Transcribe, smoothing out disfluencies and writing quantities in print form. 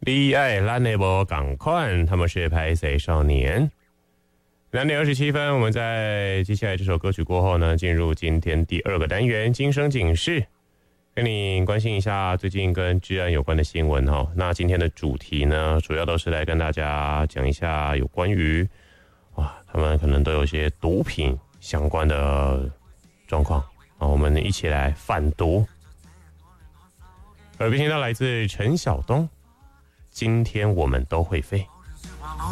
你爱咱的无同款，他们是拍谁少年。2:27，我们在接下来这首歌曲过后呢，进入今天第2个单元今生警示，跟你关心一下最近跟治安有关的新闻哈。那今天的主题呢，主要都是来跟大家讲一下有关于他们可能都有些毒品相关的状况啊，我们一起来反毒。耳边听到来自陈晓东，今天我们都会飞。